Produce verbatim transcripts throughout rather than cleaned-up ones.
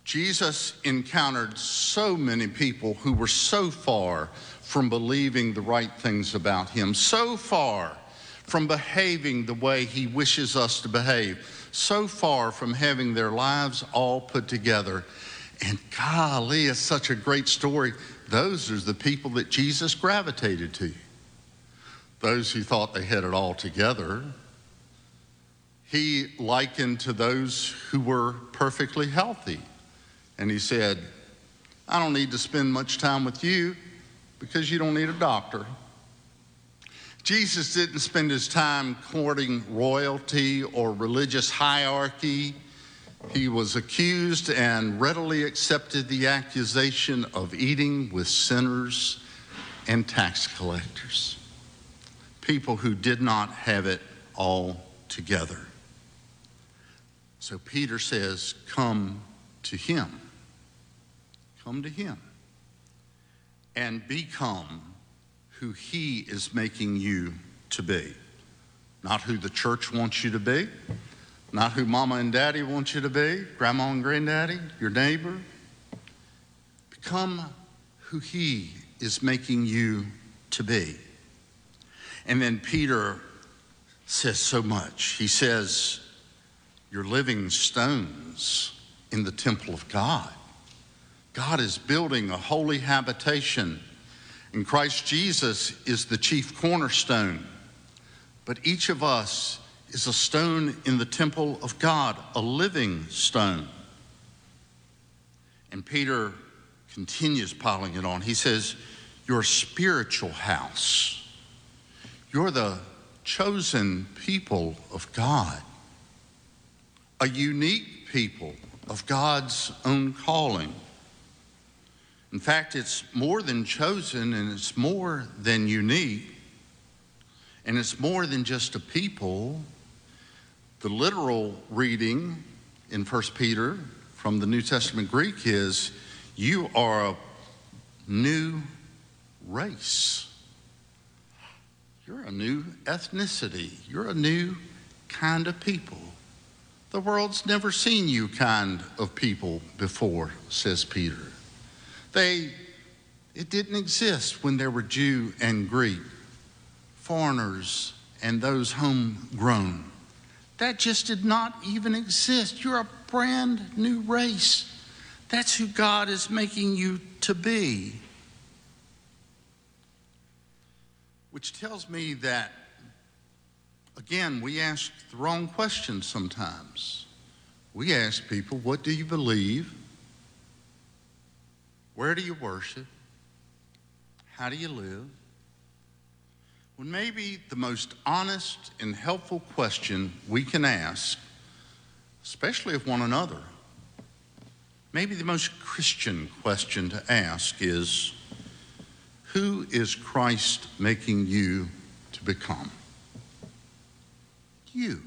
Jesus encountered so many people who were so far from believing the right things about him, so far from behaving the way he wishes us to behave, so far from having their lives all put together. And golly, it's such a great story. Those are the people that Jesus gravitated to. Those who thought they had it all together, he likened to those who were perfectly healthy. And he said, I don't need to spend much time with you because you don't need a doctor. Jesus didn't spend his time courting royalty or religious hierarchy. He was accused and readily accepted the accusation of eating with sinners and tax collectors, people who did not have it all together. So Peter says, come to him. Come to him and become who he is making you to be. Not who the church wants you to be, not who mama and daddy want you to be, grandma and granddaddy, your neighbor. Become who he is making you to be. And then Peter says so much. He says, you're living stones in the temple of God. God is building a holy habitation, and Christ Jesus is the chief cornerstone. But each of us is a stone in the temple of God, a living stone. And Peter continues piling it on. He says, you're a spiritual house. You're the chosen people of God, a unique people of God's own calling. In fact, it's more than chosen, and it's more than unique, and it's more than just a people. The literal reading in First Peter from the New Testament Greek is, you are a new race. You're a new ethnicity. You're a new kind of people. The world's never seen you kind of people before, says Peter. They, it didn't exist when there were Jew and Greek, foreigners and those homegrown. That just did not even exist. You're a brand new race. That's who God is making you to be. Which tells me that, again, we ask the wrong questions sometimes. We ask people, what do you believe? Where do you worship? How do you live? When maybe the most honest and helpful question we can ask, especially of one another, maybe the most Christian question to ask is, who is Christ making you to become? You.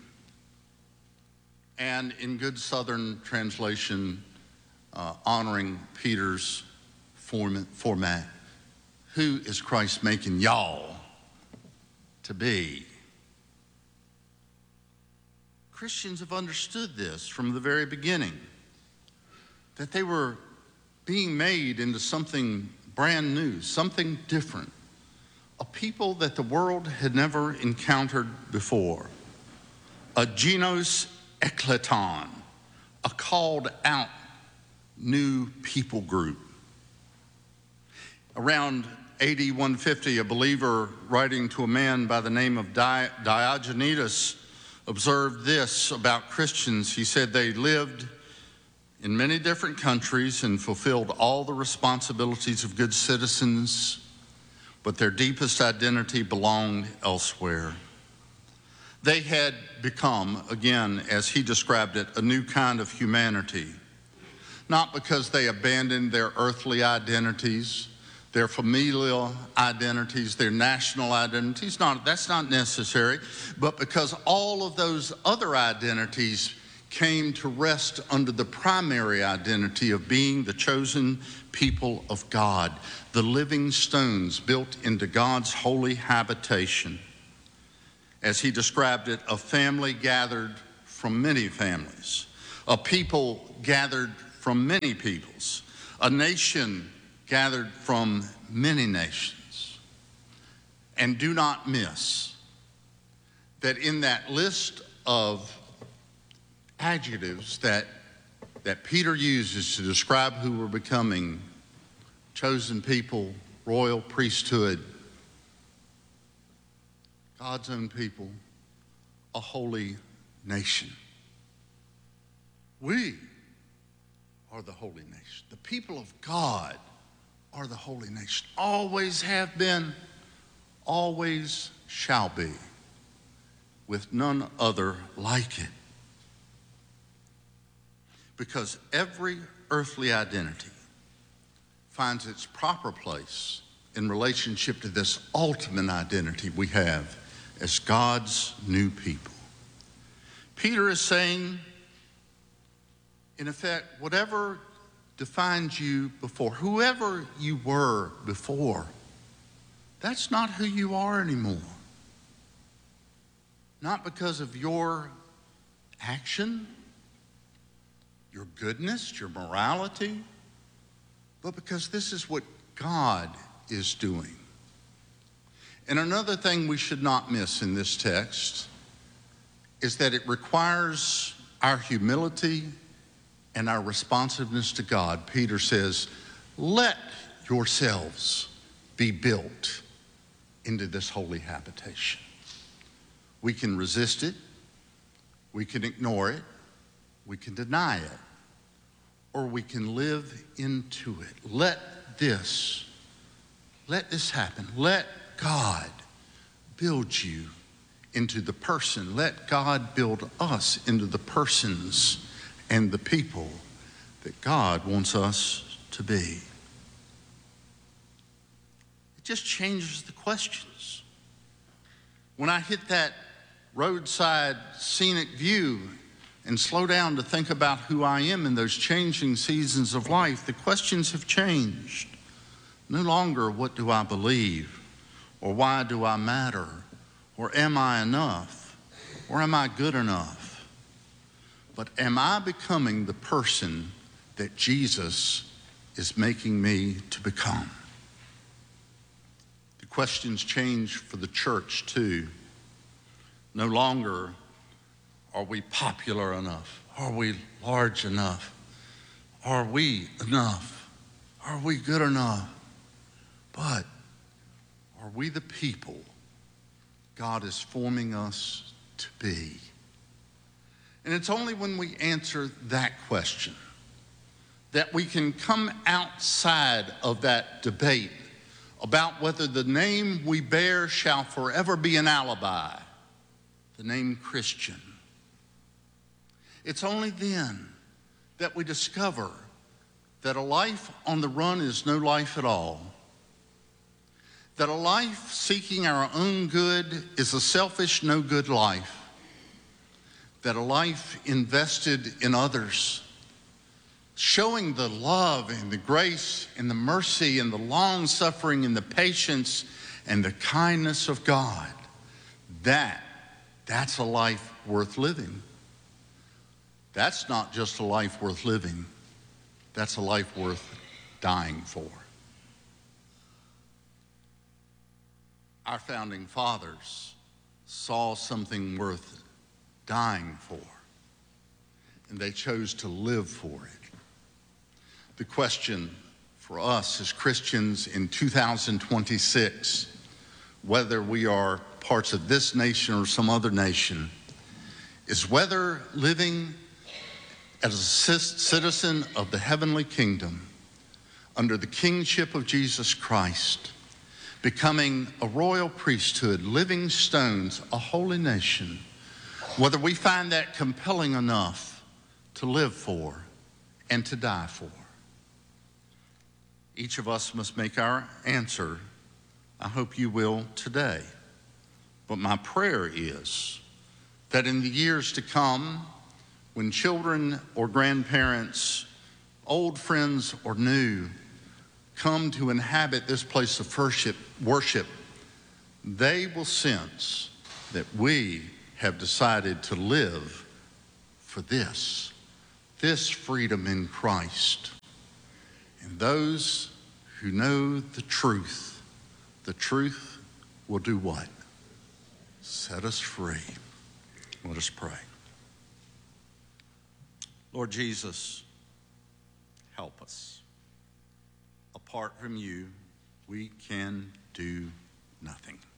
And in good Southern translation, uh, honoring Peter's format, format, who is Christ making y'all to be? Christians have understood this from the very beginning, that they were being made into something brand new, something different, a people that the world had never encountered before, a genus eklaton, a called out new people group. Around A D one fifty, a believer writing to a man by the name of Di- Diogenes observed this about Christians. He said they lived in many different countries and fulfilled all the responsibilities of good citizens, but their deepest identity belonged elsewhere. They had become, again, as he described it, a new kind of humanity, not because they abandoned their earthly identities, their familial identities, their national identities. Not, that's not necessary, but because all of those other identities came to rest under the primary identity of being the chosen people of God, the living stones built into God's holy habitation. As he described it, a family gathered from many families, a people gathered from many peoples, a nation gathered from many nations. And do not miss that in that list of adjectives that, that Peter uses to describe who we're becoming, chosen people, royal priesthood, God's own people, a holy nation. We are the holy nation. The people of God are the holy nation. Always have been, always shall be, with none other like it. Because every earthly identity finds its proper place in relationship to this ultimate identity we have as God's new people. Peter is saying, in effect, whatever defines you before, whoever you were before, that's not who you are anymore. Not because of your action, your goodness, your morality, but because this is what God is doing. And another thing we should not miss in this text is that it requires our humility and our responsiveness to God. Peter says, let yourselves be built into this holy habitation. We can resist it, we can ignore it, we can deny it, or we can live into it. Let this, let this happen. Let God build you into the person. Let God build us into the persons and the people that God wants us to be. It just changes the questions. When I hit that roadside scenic view and slow down to think about who I am in those changing seasons of life, the questions have changed. No longer what do I believe, or why do I matter, or am I enough, or am I good enough? But am I becoming the person that Jesus is making me to become? The questions change for the church too. No longer are we popular enough? Are we large enough? Are we enough? Are we good enough? But are we the people God is forming us to be? And it's only when we answer that question that we can come outside of that debate about whether the name we bear shall forever be an alibi, the name Christian. It's only then that we discover that a life on the run is no life at all, that a life seeking our own good is a selfish, no good life, that a life invested in others, showing the love and the grace and the mercy and the long suffering and the patience and the kindness of God, that, that's a life worth living. That's not just a life worth living, that's a life worth dying for. Our founding fathers saw something worth dying for, and they chose to live for it. The question for us as Christians in two thousand twenty-six, whether we are parts of this nation or some other nation, is whether living as a citizen of the heavenly kingdom under the kingship of Jesus Christ, becoming a royal priesthood, living stones, a holy nation, whether we find that compelling enough to live for and to die for. Each of us must make our answer. I hope you will today. But my prayer is that in the years to come, when children or grandparents, old friends or new, come to inhabit this place of worship, worship, they will sense that we have decided to live for this, this freedom in Christ. And those who know the truth, the truth will do what? Set us free. Let us pray. Lord Jesus, help us. Apart from you, we can do nothing.